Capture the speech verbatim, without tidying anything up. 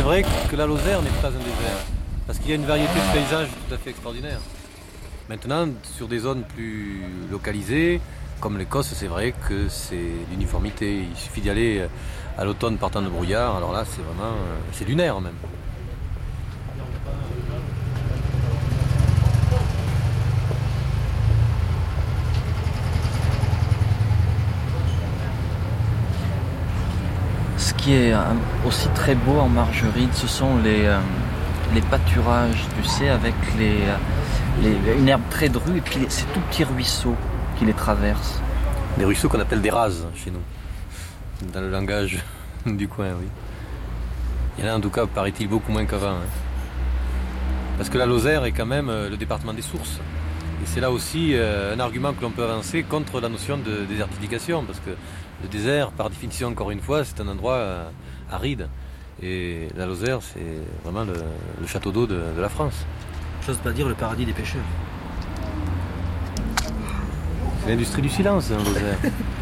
vrai que la Lozère n'est pas un désert, parce qu'il y a une variété de paysages tout à fait extraordinaire. Maintenant, sur des zones plus localisées, comme l'Écosse, c'est vrai que c'est l'uniformité. Il suffit d'y aller à l'automne partant de brouillard, alors là, c'est vraiment, c'est lunaire même. Ce qui est aussi très beau en Margeride, ce sont les, euh, les pâturages, tu sais, avec les, les, une herbe très drue et puis les, ces tout petits ruisseaux qui les traversent. Des ruisseaux qu'on appelle des rases chez nous, dans le langage du coin, oui. Il y en a en tout cas, paraît-il, beaucoup moins qu'avant. Hein. Parce que la Lozère est quand même le département des sources. Et c'est là aussi euh, un argument que l'on peut avancer contre la notion de désertification, parce que le désert, par définition, encore une fois, c'est un endroit euh, aride. Et la Lozère, c'est vraiment le, le château d'eau de, de la France. J'ose pas dire le paradis des pêcheurs. C'est l'industrie du silence, hein, Lozère.